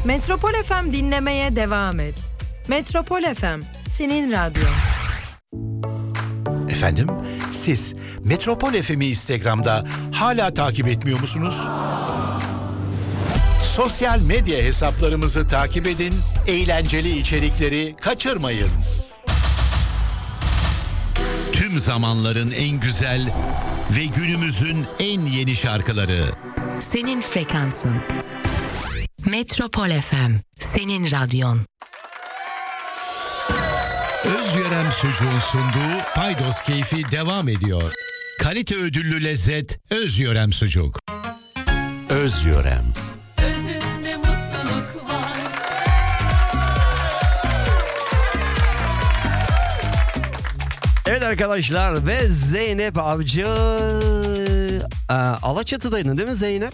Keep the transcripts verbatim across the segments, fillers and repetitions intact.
Metropol F M dinlemeye devam et. Metropol F M, senin radyon. Efendim, siz Metropol F M'i Instagram'da hala takip etmiyor musunuz? Sosyal medya hesaplarımızı takip edin, eğlenceli içerikleri kaçırmayın. Tüm zamanların en güzel ve günümüzün en yeni şarkıları. Senin frekansın. Metropol F M, senin radyon. Özyörem Sucuğun sunduğu Paydos Keyfi devam ediyor. Kalite ödüllü lezzet Özyörem Sucuk. Özyörem. Özünde mutluluk var. Evet arkadaşlar, ve Zeynep Avcı e, Alaçatı'daydın değil mi Zeynep?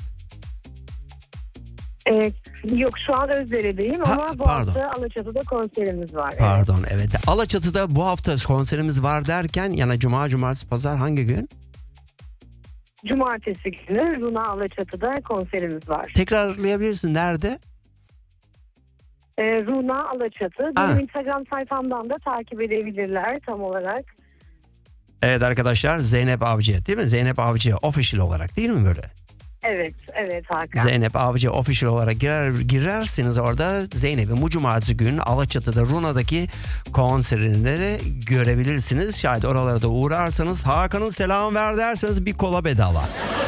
Ee, yok, şu an Özdere'deyim Ha, ama bu pardon. hafta Alaçatı'da konserimiz var. Pardon, evet. Alaçatı'da bu hafta konserimiz var derken, yani cuma, cumartesi, pazar hangi gün? Cumartesi günü Runa Alaçatı'da konserimiz var. Tekrarlayabilirsin, nerede? Ee, Runa Alaçatı. Ha. Benim Instagram sayfamdan da takip edebilirler tam olarak. Evet arkadaşlar, Zeynep Avcı değil mi? Zeynep Avcı official olarak değil mi böyle? Evet, evet Hakan. Zeynep Avcı official olarak girer, girerseniz orada Zeynep'in bu cumartesi günü Alaçatı'da Runa'daki konserini de görebilirsiniz. Şayet oralara da uğrarsanız, Hakan'ın selam ver derseniz bir kola bedava.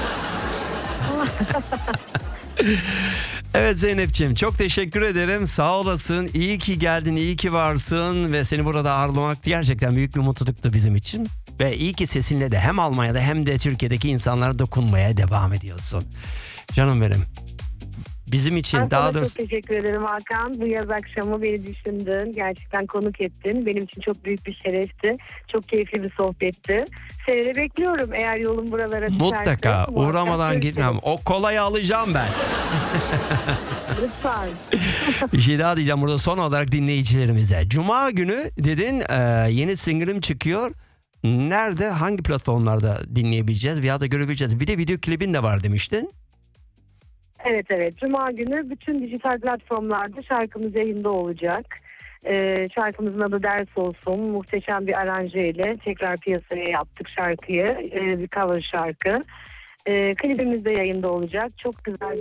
Evet Zeynep'ciğim, çok teşekkür ederim. Sağ olasın. İyi ki geldin, iyi ki varsın ve seni burada ağırlamak gerçekten büyük bir mutluluktu bizim için. Ve iyi ki sesinle de hem Almanya'da hem de Türkiye'deki insanlara dokunmaya devam ediyorsun. Canım benim. Bizim için Ben daha sana doğrusu... çok teşekkür ederim Hakan. Bu yaz akşamı beni düşündün. Gerçekten konuk ettin. Benim için çok büyük bir şerefti. Çok keyifli bir sohbetti. Seni de bekliyorum eğer yolun buralara düşerse. Mutlaka uğramadan muhakkak gitmem. görüşürüz. O kolayı alacağım ben. Lütfen. Bir şey daha diyeceğim burada son olarak dinleyicilerimize. Cuma günü dedin e, yeni single'ım çıkıyor. Nerede, hangi platformlarda dinleyebileceğiz veya da görebileceğiz? Bir de video klibin de var demiştin. Evet evet. Cuma günü bütün dijital platformlarda şarkımız yayında olacak. Ee, şarkımızın adı Ders Olsun. Muhteşem bir aranjeyle tekrar piyasaya yaptık şarkıyı. Ee, bir cover şarkı. Ee, klibimiz de yayında olacak. Çok güzel.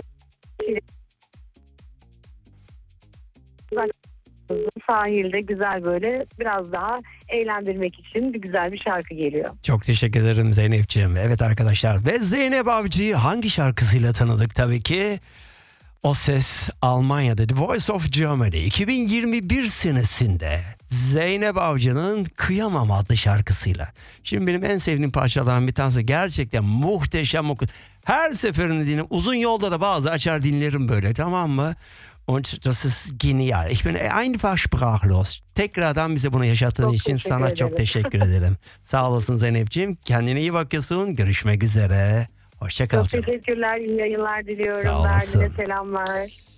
Sahilde güzel, böyle biraz daha eğlendirmek için bir güzel bir şarkı geliyor. Çok teşekkür ederim Zeynep'ciğim. Evet arkadaşlar, ve Zeynep Avcı'yı hangi şarkısıyla tanıdık tabii ki? O Ses Almanya'da, The Voice of Germany iki bin yirmi bir senesinde Zeynep Avcı'nın Kıyamam adlı şarkısıyla. Şimdi benim en sevdiğim parçalardan bir tanesi, gerçekten muhteşem. Her seferinde dinlerim. Uzun yolda da bazı açar dinlerim böyle, tamam mı? Und das ist genial. Ich bin einfach sprachlos. Tekrardan bize bunu yaşattığın Çok için teşekkür sana ederim. çok teşekkür ederim. Sağ olasın Zeynep'ciğim. Kendine iyi bakıyorsun. Görüşmek üzere. Hoşça kal Çok canım. teşekkürler. İyi yayınlar diliyorum. Sağ olasın. Berlin'e selamlar.